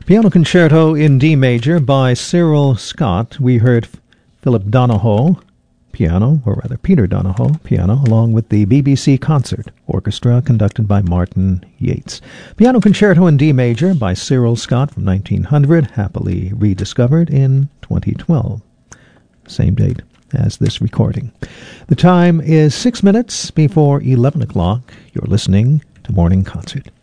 Piano Concerto in D major by Cyril Scott. We heard Philip Donohoe, piano, or rather Peter Donohoe, piano, along with the BBC Concert Orchestra conducted by Martin Yates. Piano Concerto in D major by Cyril Scott from 1900, happily rediscovered in 2012. Same date as this recording. The time is 6 minutes before 11 o'clock. You're listening to Morning Concert.